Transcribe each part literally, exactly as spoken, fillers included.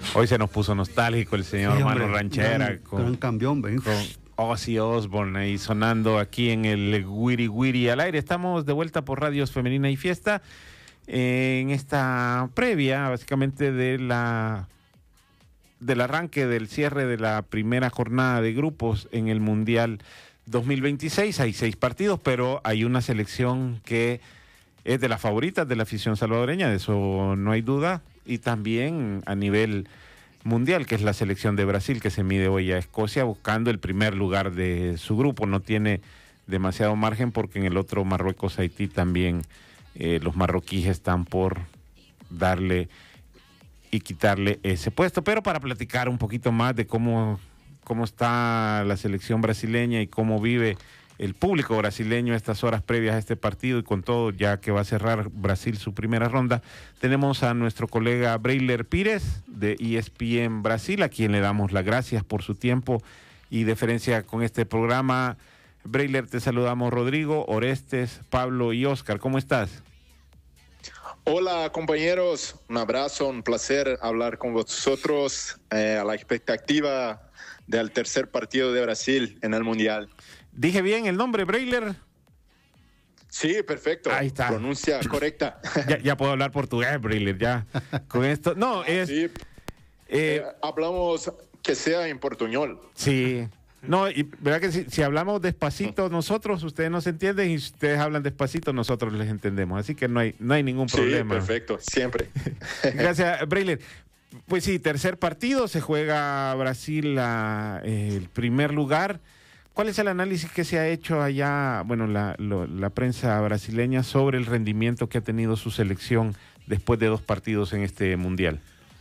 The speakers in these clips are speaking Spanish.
Hoy se nos puso nostálgico el señor Sí, Mano hombre, Ranchera gran, con, gran cambión, ven. con Ozzy Osbourne ahí sonando aquí en el Wiri Wiri al aire. Estamos de vuelta por Radios Femenina y Fiesta eh, en esta previa, básicamente de la del arranque del cierre de la primera jornada de grupos en el Mundial dos mil veintiséis. Hay seis partidos, pero hay una selección que es de las favoritas de la afición salvadoreña, de eso no hay duda, y también a nivel mundial, que es la selección de Brasil, que se mide hoy a Escocia buscando el primer lugar de su grupo. No tiene demasiado margen porque en el otro, Marruecos-Haití, también eh, los marroquíes están por darle y quitarle ese puesto. Pero para platicar un poquito más de cómo, cómo está la selección brasileña y cómo vive el público brasileño estas horas previas a este partido, y con todo, ya que va a cerrar Brasil su primera ronda, tenemos a nuestro colega Breiler Pires de E S P N Brasil, a quien le damos las gracias por su tiempo y deferencia con este programa. Breiler, te saludamos Rodrigo, Orestes, Pablo y Oscar. ¿Cómo estás? Hola compañeros, un abrazo, un placer hablar con vosotros eh, a la expectativa del tercer partido de Brasil en el Mundial. ¿Dije bien el nombre, Breiler? Sí, perfecto. Ahí está. Pronuncia correcta. Ya, ya puedo hablar portugués, Breiler, ya. Con esto. No, es. Sí. Eh, Eh, hablamos que sea en portuñol. Sí. No, y verdad que si, si hablamos despacito nosotros, ustedes nos entienden, y si ustedes hablan despacito, nosotros les entendemos. Así que no hay, no hay ningún problema. Sí, perfecto, siempre. Gracias, Breiler. Pues sí, tercer partido, se juega Brasil la, eh, el primer lugar. ¿Cuál es el análisis que se ha hecho allá, bueno, la, lo, la prensa brasileña, sobre el rendimiento que ha tenido su selección después de dos partidos en este Mundial?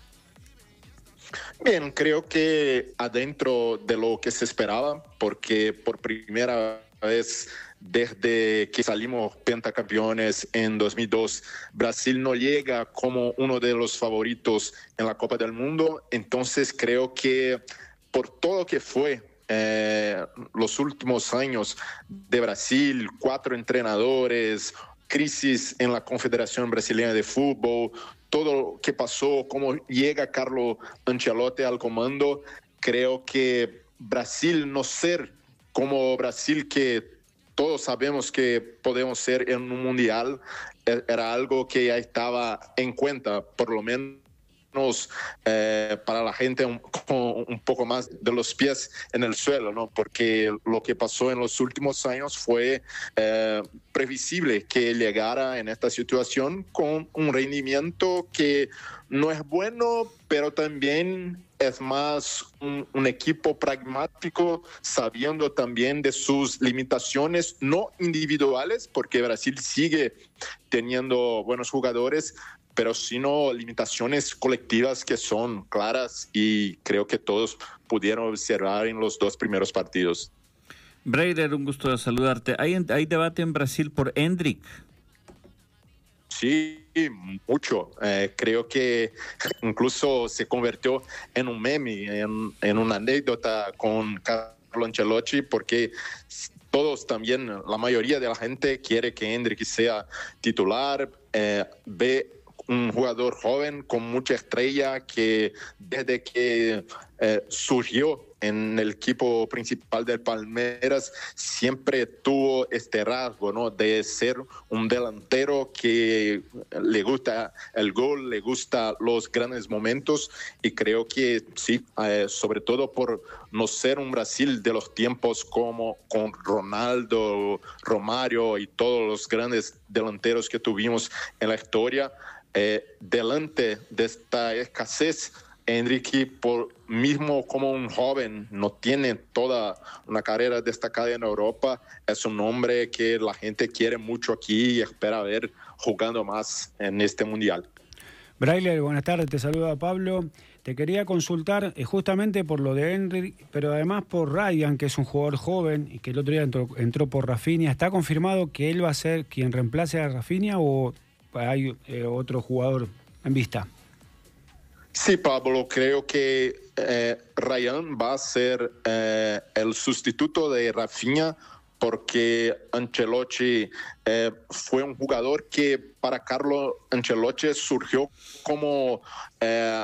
Bien, creo que adentro de lo que se esperaba, porque por primera vez desde que salimos pentacampeones en dos mil dos, Brasil no llega como uno de los favoritos en la Copa del Mundo. Entonces creo que por todo lo que fue Eh, los últimos años de Brasil, cuatro entrenadores, crisis en la Confederación Brasileña de Fútbol, todo lo que pasó, cómo llega Carlo Ancelotti al comando, creo que Brasil no ser como Brasil que todos sabemos que podemos ser en un mundial, era algo que ya estaba en cuenta, por lo menos Eh, para la gente un, un poco más de los pies en el suelo, ¿no? Porque lo que pasó en los últimos años fue eh, previsible que llegara en esta situación con un rendimiento que no es bueno, pero también es más un, un equipo pragmático, sabiendo también de sus limitaciones no individuales, porque Brasil sigue teniendo buenos jugadores, pero sino limitaciones colectivas que son claras, y creo que todos pudieron observar en los dos primeros partidos. Breiler, un gusto saludarte. ¿Hay, hay debate en Brasil por Endrick? Sí, mucho. Eh, creo que incluso se convirtió en un meme, en, en una anécdota con Carlo Ancelotti, porque todos también, la mayoría de la gente quiere que Endrick sea titular, eh, ve un jugador joven con mucha estrella que desde que eh, surgió en el equipo principal del Palmeiras siempre tuvo este rasgo, ¿no? De ser un delantero que le gusta el gol, le gusta los grandes momentos, y creo que sí, eh, sobre todo por no ser un Brasil de los tiempos como con Ronaldo, Romario y todos los grandes delanteros que tuvimos en la historia. Eh, delante de esta escasez, Enrique, por mismo como un joven, no tiene toda una carrera destacada en Europa, es un hombre que la gente quiere mucho aquí y espera ver jugando más en este Mundial. Breiler, buenas tardes, te saluda Pablo. Te quería consultar eh, justamente por lo de Enrique, pero además por Ryan, que es un jugador joven y que el otro día entró, entró por Rafinha. ¿Está confirmado que él va a ser quien reemplace a Rafinha o hay eh, otro jugador en vista? Sí, Pablo, creo que eh, Ryan va a ser eh, el sustituto de Rafinha, porque Ancelotti eh, fue un jugador que para Carlo Ancelotti surgió como eh,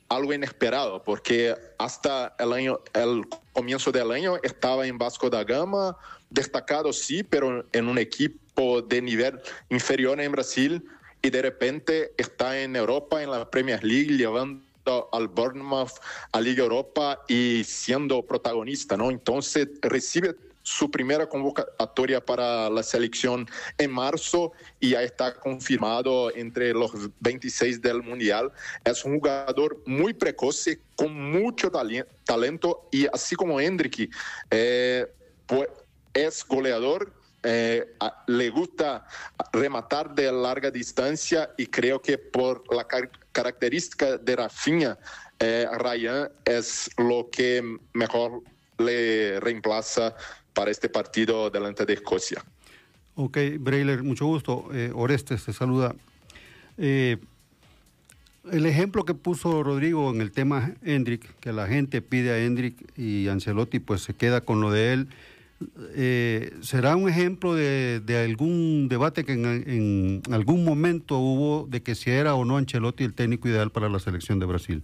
algo inesperado, porque hasta el año, el comienzo del año estaba en Vasco da Gama, destacado sí, pero en un equipo de nivel inferior en Brasil, y de repente está en Europa, en la Premier League, llevando al Bournemouth a Liga Europa y siendo protagonista, ¿no? Entonces recibe su primera convocatoria para la selección en marzo y ya está confirmado entre los veintiséis del Mundial. Es un jugador muy precoce, con mucho talento, y así como Endrick, eh, pues, es goleador. Eh, a, le gusta rematar de larga distancia, y creo que por la car característica de Rafinha, eh, Ryan es lo que mejor le reemplaza para este partido delante de Escocia. Ok, Breiler, mucho gusto. Eh, Orestes te saluda. Eh, el ejemplo que puso Rodrigo en el tema Endrick, que la gente pide a Endrick y Ancelotti pues se queda con lo de él, eh, ¿será un ejemplo de, de algún debate que en, en algún momento hubo de que si era o no Ancelotti el técnico ideal para la selección de Brasil?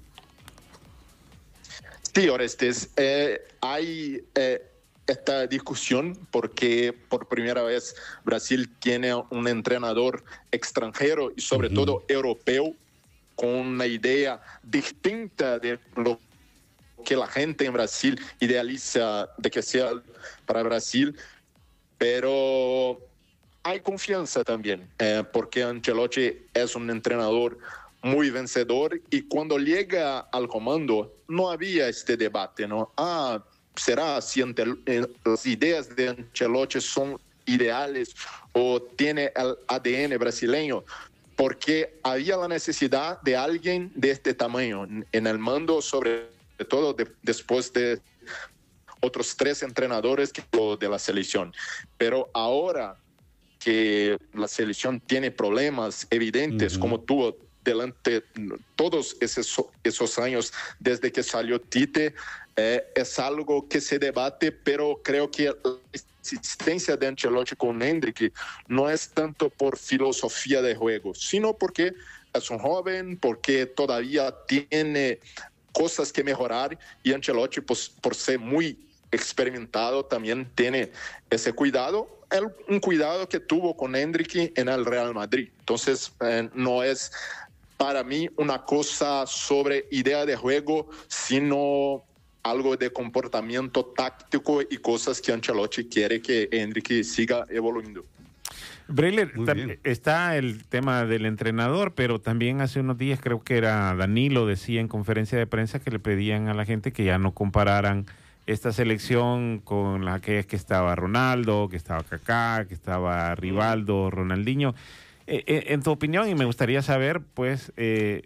Sí, Orestes, eh, hay eh, esta discusión porque por primera vez Brasil tiene un entrenador extranjero y sobre uh-huh. todo europeo, con una idea distinta de lo que la gente en Brasil idealiza de que sea para Brasil, pero hay confianza también, eh, porque Ancelotti es un entrenador muy vencedor, y cuando llega al comando no había este debate, ¿no? Ah, ¿será si eh, las ideas de Ancelotti son ideales o tiene el A D N brasileño? Porque había la necesidad de alguien de este tamaño en el mando, sobre todo de, después de otros tres entrenadores que de la selección. Pero ahora que la selección tiene problemas evidentes, uh-huh. como tuvo durante todos esos, esos años desde que salió Tite, eh, es algo que se debate, pero creo que la existencia de Ancelotti con Endrick no es tanto por filosofía de juego, sino porque es un joven, porque todavía tiene cosas que mejorar, y Ancelotti, pues, por ser muy experimentado, también tiene ese cuidado, el, un cuidado que tuvo con Endrick en el Real Madrid. Entonces, eh, no es para mí una cosa sobre idea de juego, sino algo de comportamiento táctico y cosas que Ancelotti quiere que Endrick siga evolucionando. Breiler, está el tema del entrenador, pero también hace unos días creo que era Danilo, decía en conferencia de prensa que le pedían a la gente que ya no compararan esta selección con la que, que estaba Ronaldo, que estaba Kaká, que estaba Rivaldo, Ronaldinho. Eh, eh, en tu opinión, y me gustaría saber, pues, eh,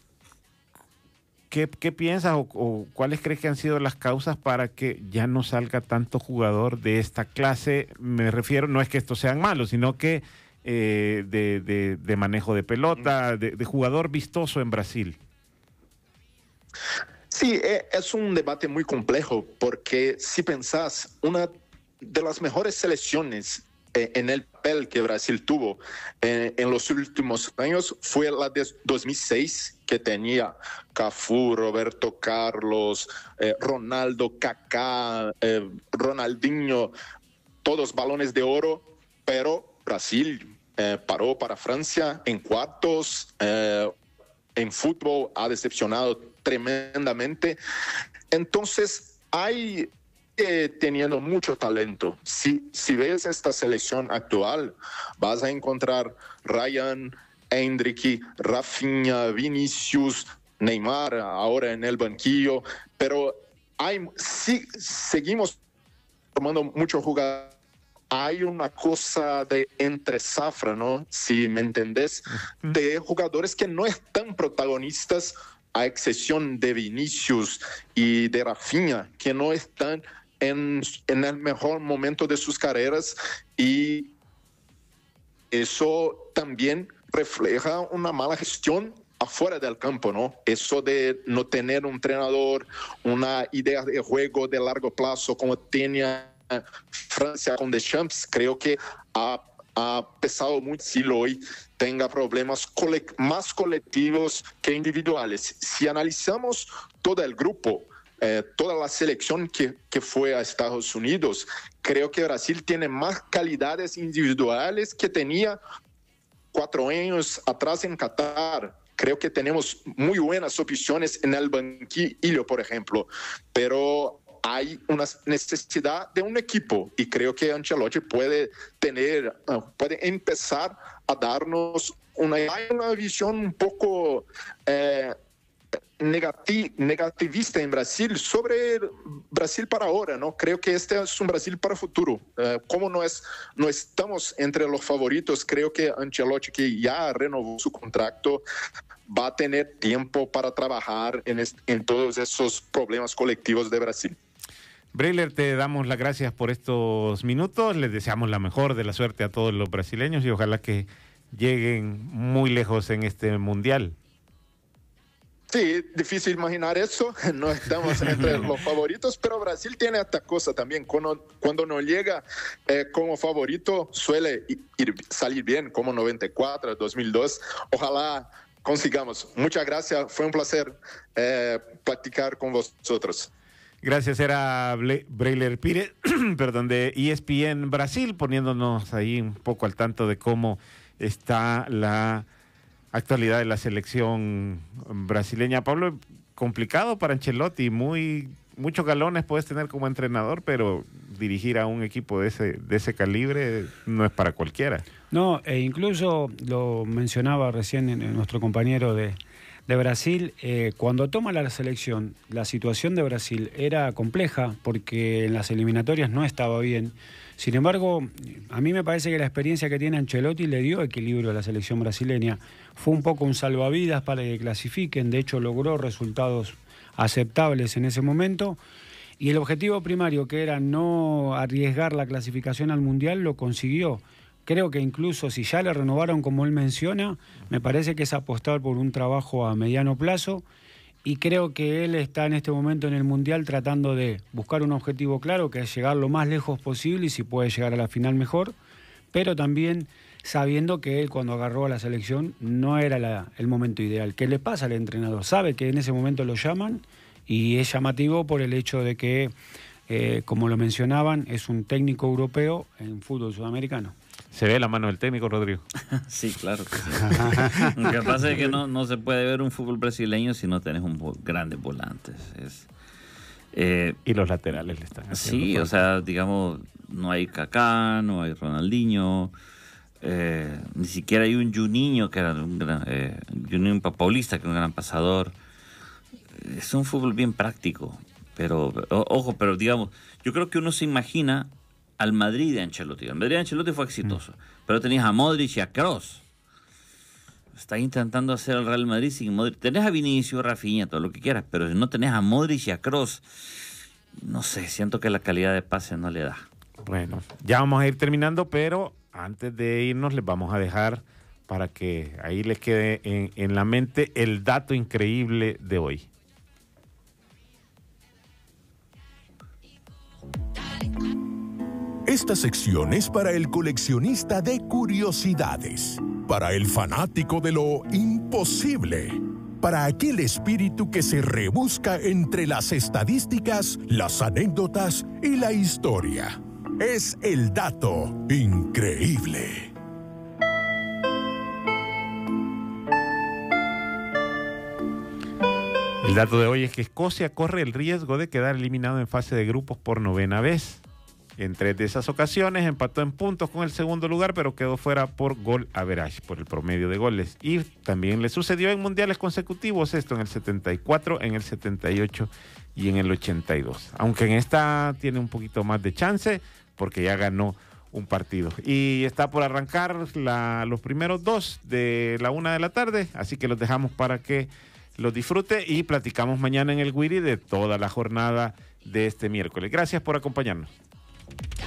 ¿qué, qué piensas o, o cuáles crees que han sido las causas para que ya no salga tanto jugador de esta clase? Me refiero, no es que estos sean malos, sino que eh, de, de, de manejo de pelota, de, de jugador vistoso en Brasil. Sí, es un debate muy complejo, porque si pensás, una de las mejores selecciones en el papel que Brasil tuvo eh, en los últimos años fue la de dos mil seis, que tenía Cafú, Roberto Carlos, eh, Ronaldo, Kaká, eh, Ronaldinho, todos balones de oro, pero Brasil eh, paró para Francia en cuartos, eh, en fútbol ha decepcionado tremendamente. Entonces hay Eh, teniendo mucho talento. Si, si ves esta selección actual, vas a encontrar Ryan, Endrick, Rafinha, Vinicius, Neymar, ahora en el banquillo, pero hay, si seguimos tomando mucho jugador. Hay una cosa de entre zafra, ¿no? Si me entendés, de jugadores que no están protagonistas, a excepción de Vinicius y de Rafinha, que no están En, en el mejor momento de sus carreras, y eso también refleja una mala gestión afuera del campo, ¿no? Eso de no tener un entrenador, una idea de juego de largo plazo como tenía Francia con Deschamps, creo que ha, ha pesado mucho si hoy tenga problemas cole- más colectivos que individuales. Si analizamos todo el grupo, eh, toda la selección que, que fue a Estados Unidos, creo que Brasil tiene más calidades individuales que tenía cuatro años atrás en Qatar. Creo que tenemos muy buenas opciones en el banquillo, por ejemplo, pero hay una necesidad de un equipo y creo que Ancelotti puede tener, puede empezar a darnos una, una visión un poco eh, negati- negativista en Brasil sobre Brasil para ahora, ¿no? Creo que este es un Brasil para el futuro. Eh, como no, es, no estamos entre los favoritos, creo que Ancelotti, que ya renovó su contrato, va a tener tiempo para trabajar en, est- en todos esos problemas colectivos de Brasil. Breiler, te damos las gracias por estos minutos, les deseamos la mejor de la suerte a todos los brasileños y ojalá que lleguen muy lejos en este mundial. Sí, difícil imaginar eso, no estamos entre los favoritos, pero Brasil tiene esta cosa también, cuando, cuando no llega eh, como favorito suele ir, salir bien, como noventa y cuatro, dos mil dos, ojalá consigamos. Muchas gracias, fue un placer eh, platicar con vosotros. Gracias, era Breiler Pires, perdón, de E S P N Brasil, poniéndonos ahí un poco al tanto de cómo está la actualidad de la selección brasileña. Pablo, complicado para Ancelotti, muy muchos galones puedes tener como entrenador, pero dirigir a un equipo de ese, de ese calibre no es para cualquiera. No, e incluso lo mencionaba recién en, en nuestro compañero de... de Brasil, eh, cuando toma la selección, la situación de Brasil era compleja porque en las eliminatorias no estaba bien. Sin embargo, a mí me parece que la experiencia que tiene Ancelotti le dio equilibrio a la selección brasileña. Fue un poco un salvavidas para que clasifiquen, de hecho logró resultados aceptables en ese momento. Y el objetivo primario, que era no arriesgar la clasificación al Mundial, lo consiguió. Creo que incluso si ya le renovaron como él menciona, me parece que es apostar por un trabajo a mediano plazo y creo que él está en este momento en el Mundial tratando de buscar un objetivo claro, que es llegar lo más lejos posible y si puede llegar a la final mejor, pero también sabiendo que él cuando agarró a la selección no era la, el momento ideal. ¿Qué le pasa al entrenador? Sabe que en ese momento lo llaman y es llamativo por el hecho de que, eh, como lo mencionaban, es un técnico europeo en fútbol sudamericano. ¿Se ve la mano del técnico, Rodrigo? Sí, claro que sí. Lo que pasa es que no, no se puede ver un fútbol brasileño si no tenés un grandes volantes. Es, eh, y los laterales le están haciendo. Sí, fuerte. O sea, digamos, no hay Kaká, no hay Ronaldinho, eh, ni siquiera hay un Juninho, que era un gran, eh, Juninho Paulista, que era un gran pasador. Es un fútbol bien práctico, pero, o, ojo, pero digamos, yo creo que uno se imagina al Madrid de Ancelotti. El Madrid de Ancelotti fue exitoso, mm. pero tenías a Modric y a Kroos. Estás intentando hacer el Real Madrid sin Modric. Tenés a Vinicius, Rafinha, todo lo que quieras, pero si no tenés a Modric y a Kroos, no sé, siento que la calidad de pase no le da. Bueno, ya vamos a ir terminando, pero antes de irnos les vamos a dejar para que ahí les quede en, en la mente el dato increíble de hoy. Esta sección es para el coleccionista de curiosidades, para el fanático de lo imposible, para aquel espíritu que se rebusca entre las estadísticas, las anécdotas y la historia. Es el dato increíble. El dato de hoy es que Escocia corre el riesgo de quedar eliminado en fase de grupos por novena vez. En tres de esas ocasiones empató en puntos con el segundo lugar, pero quedó fuera por gol average, por el promedio de goles. Y también le sucedió en mundiales consecutivos esto, en el setenta y cuatro, en el setenta y ocho y en el ochenta y dos. Aunque en esta tiene un poquito más de chance, porque ya ganó un partido. Y está por arrancar la, los primeros dos de la una de la tarde, así que los dejamos para que los disfrute y platicamos mañana en el Guiri de toda la jornada de este miércoles. Gracias por acompañarnos.